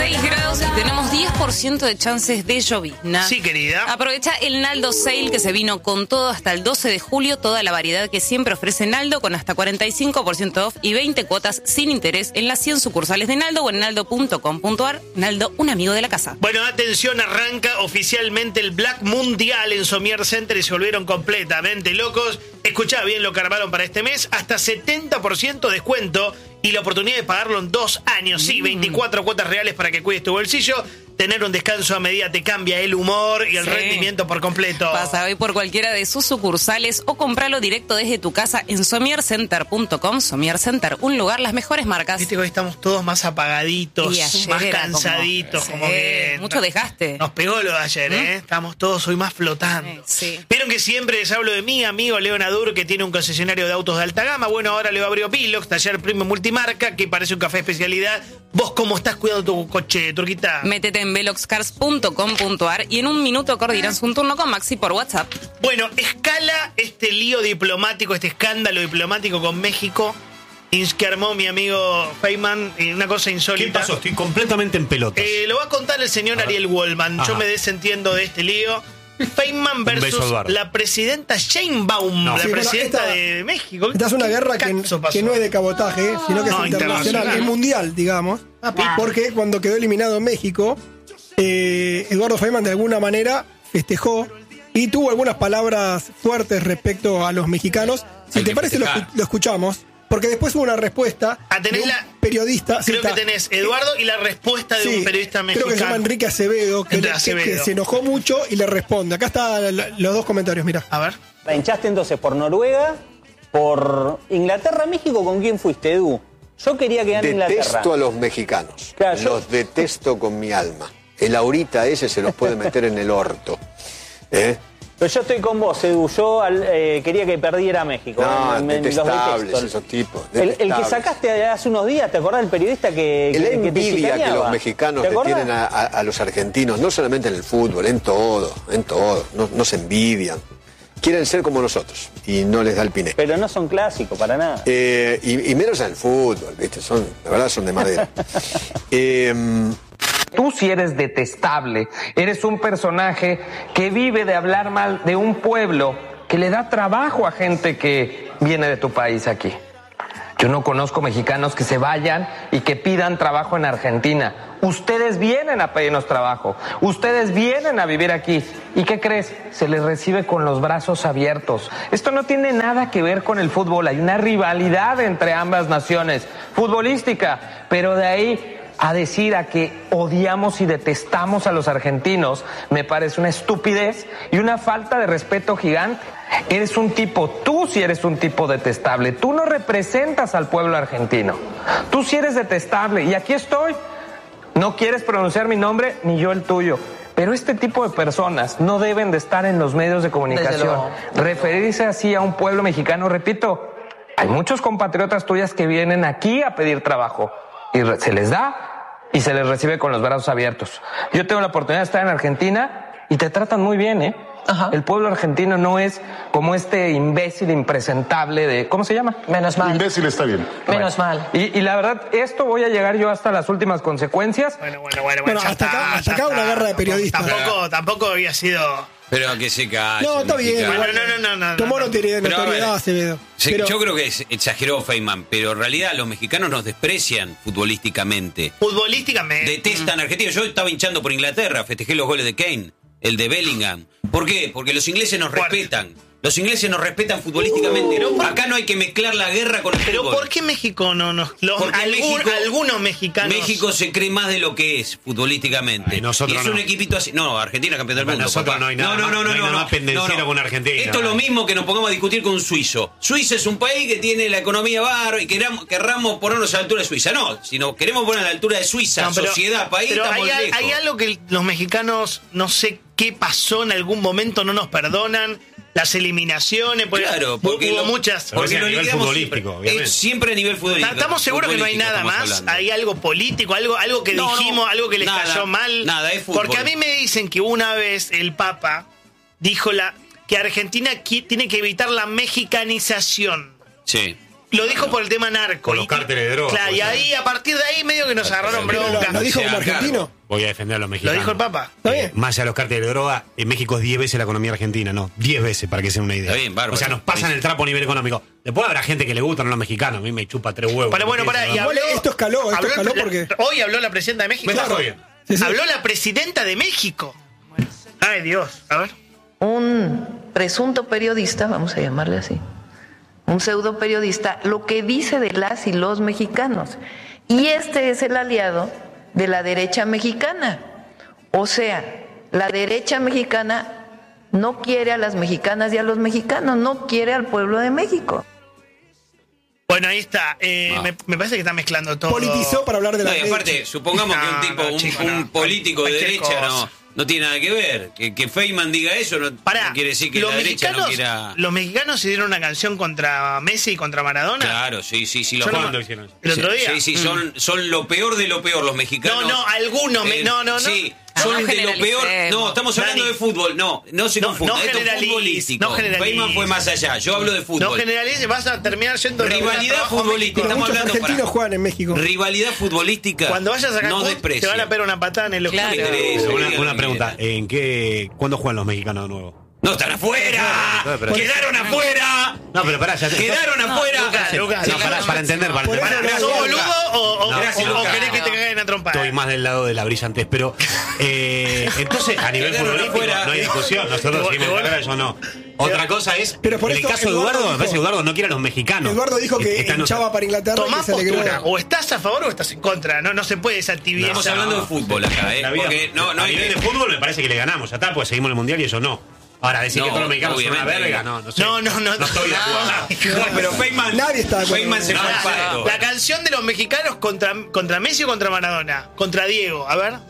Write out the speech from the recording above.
6 grados y tenemos 10% de chances de llovizna. Sí, querida. Aprovecha el Naldo Sale que se vino con todo hasta el 12 de julio. Toda la variedad que siempre ofrece Naldo con hasta 45% off y 20 cuotas sin interés en las 100 sucursales de Naldo o en naldo.com.ar. Naldo, un amigo de la casa. Bueno, atención, arranca oficialmente el Black Mundial en Somier Center y se volvieron completamente locos. Escuchá bien lo que armaron para este mes. Hasta 70% descuento y la oportunidad de pagarlo en 2 años. Sí, 24 cuotas reales para que cuides tu bolsillo. Tener un descanso a medida te cambia el humor y el rendimiento por completo. Pasa hoy por cualquiera de sus sucursales o compralo directo desde tu casa en somiercenter.com. Somier Center, un lugar, las mejores marcas. Viste que hoy estamos todos más apagaditos, más cansaditos. Como que mucho desgaste. Nos pegó lo de ayer, ¿eh? Estamos todos hoy más flotando. Sí. Vieron que siempre les hablo de mi amigo Leo Nadur, que tiene un concesionario de autos de alta gama. Bueno, ahora Leo abrió Pilox, taller premium multimarca, que parece un café especialidad. ¿Vos cómo estás cuidando tu coche, Turquita? Métete en veloxcars.com.ar y en un minuto coordinás un turno con Maxi por WhatsApp. Bueno, escala este lío diplomático, este escándalo diplomático con México que armó mi amigo Feynman, una cosa insólita. ¿Qué pasó? Estoy completamente en pelotas. Lo va a contar el señor Ariel Wallman. Yo me desentiendo de este lío. Feynman versus la presidenta Sheinbaum, la presidenta de México. Esta es una guerra que no es de cabotaje, sino que es internacional, es mundial, digamos. Porque cuando quedó eliminado México, Eduardo Feynman de alguna manera festejó y tuvo algunas palabras fuertes respecto a los mexicanos. Si te parece, lo escuchamos. Porque después hubo una respuesta de un periodista. Creo que tenés Eduardo y la respuesta de un periodista mexicano. Creo que se llama Enrique Acevedo, que se enojó mucho y le responde. Acá están los dos comentarios, mira. A ver. ¿La hinchaste entonces por Noruega, por Inglaterra, México? ¿Con quién fuiste, Edu? Yo quería que gane Inglaterra. Detesto a los mexicanos. Claro, los detesto con mi alma. El ahorita ese se los puede meter en el orto. Pero yo estoy con vos, Edu. Yo quería que perdiera México. No, detestables esos tipos. El que sacaste hace unos días, ¿te acordás del periodista que la envidia que los mexicanos le tienen a los argentinos, no solamente en el fútbol, en todo. No se envidian. Quieren ser como nosotros y no les da el piné. Pero no son clásicos, para nada. Y menos en el fútbol, ¿viste? La verdad son de madera. Tú sí eres detestable, eres un personaje que vive de hablar mal de un pueblo que le da trabajo a gente que viene de tu país aquí. Yo no conozco mexicanos que se vayan y que pidan trabajo en Argentina. Ustedes vienen a pedirnos trabajo, ustedes vienen a vivir aquí. ¿Y qué crees? Se les recibe con los brazos abiertos. Esto no tiene nada que ver con el fútbol, hay una rivalidad entre ambas naciones, futbolística, pero de ahí a decir a que odiamos y detestamos a los argentinos, me parece una estupidez y una falta de respeto gigante. Eres un tipo, tú sí eres un tipo detestable, tú no representas al pueblo argentino, tú sí eres detestable y aquí estoy. No quieres pronunciar mi nombre, ni yo el tuyo. Pero este tipo de personas no deben de estar en los medios de comunicación. Referirse así a un pueblo mexicano, repito, hay muchos compatriotas tuyas que vienen aquí a pedir trabajo y se les da y se les recibe con los brazos abiertos. Yo tengo la oportunidad de estar en Argentina y te tratan muy bien, ¿eh? Ajá. El pueblo argentino no es como este imbécil impresentable de... ¿Cómo se llama? Menos mal. Imbécil está bien. Menos mal. Y la verdad, esto voy a llegar yo hasta las últimas consecuencias. Bueno, hasta acá una guerra de periodistas. Tampoco había sido... Pero a que se calle. No, está bien. No. Tomó notoriedad Acevedo. Yo creo que exageró Feynman, pero en realidad los mexicanos nos desprecian futbolísticamente. Detestan a Argentina. Yo estaba hinchando por Inglaterra, festejé los goles de Kane, el de Bellingham. ¿Por qué? Porque los ingleses nos respetan. Los ingleses nos respetan futbolísticamente. Acá no hay que mezclar la guerra con el fútbol. ¿Pero por qué México no nos... algunos mexicanos... México se cree más de lo que es futbolísticamente. Ay, nosotros y es un equipito así... No, Argentina campeón del mundo. Nosotros papá. no hay nada más pendenciero con Argentina. Esto es lo mismo que nos pongamos a discutir con un suizo. Suiza es un país que tiene la economía bárbara y querramos ponernos a la altura de Suiza. No, si nos queremos poner a la altura de Suiza, sociedad, país, pero estamos lejos. Hay algo que los mexicanos, no sé qué pasó en algún momento, no nos perdonan. Las eliminaciones, claro, porque hubo muchas. Porque lo liquidamos siempre a nivel futbolístico. ¿Estamos seguros que no hay nada más? Hablando. ¿Hay algo político, algo que dijimos, algo que les cayó mal? Nada, es fútbol. Porque a mí me dicen que una vez el Papa dijo que Argentina tiene que evitar la mexicanización. Sí. lo dijo por el tema narco. Con los cárteles de droga. Claro, y ahí, a partir de ahí, medio que nos agarraron bronca. ¿Lo dijo como argentino? Voy a defender a los mexicanos. Lo dijo el Papa. ¿Está bien? Más allá de los cárteles de droga, en México es 10 veces la economía argentina, no, 10 veces, para que se den una idea. Está bien, bárbaro. O sea, nos pasan el trapo a nivel económico. Después habrá gente que le gusta, no los mexicanos. A mí me chupa 3 huevos. Pero bueno, pará, y habló, esto escaló porque... Hoy habló la presidenta de México. Claro. Sí. Habló la presidenta de México. Ay, Dios. A ver. Un presunto periodista, vamos a llamarle así, un pseudo periodista, lo que dice de las y los mexicanos. Y este es el aliado de la derecha mexicana. O sea, la derecha mexicana no quiere a las mexicanas y a los mexicanos, no quiere al pueblo de México. Bueno, ahí está. Me parece que está mezclando todo. Politizó para hablar de la y aparte, supongamos que un político de derecha no tiene nada que ver. Que Feynman diga eso no quiere decir que la derecha no quiera... ¿Los mexicanos hicieron una canción contra Messi y contra Maradona? Claro, sí. ¿Cuándo hicieron eso? ¿El otro día? Sí, son lo peor de lo peor los mexicanos. No, algunos. No. Sí, son de lo peor. No, estamos hablando de fútbol. No se confunda. Esto es futbolístico. Feynman fue más allá. Yo hablo de fútbol. No generalices, vas a terminar yendo... Rivalidad futbolística. Pero muchos argentinos juegan en México. Rivalidad futbolística. Cuando vayas a sacar te van a pegar una patada en el ojo. Claro. Una pregunta. ¿Cuándo juegan los mexicanos de nuevo? ¡No, están afuera! ¡Quedaron afuera! No, pero pará, ¡Quedaron afuera! Lucas. No, para entender. ¿Sos boludo o Lucas. querés que te caguen a trompada? Estoy más del lado de la brillantez, pero entonces a nivel futbolístico no hay discusión. Nosotros seguimos en la carrera, yo no. Otra cosa es, pero por en el esto, caso de Eduardo, me parece que Eduardo no quiere a los mexicanos. Eduardo dijo que hinchaba para Inglaterra. Tomás postura, o estás a favor o estás en contra. No se puede esa tibieza. Estamos hablando de fútbol acá, Porque a nivel de fútbol me parece que le ganamos, ya está, pues seguimos en el Mundial y eso no. Ahora, decir que todos los mexicanos son una verga, no sé. No estoy de acuerdo. Pero Feynman se fue al pasto. La canción de los mexicanos contra Messi o contra Maradona. Contra Diego. A ver,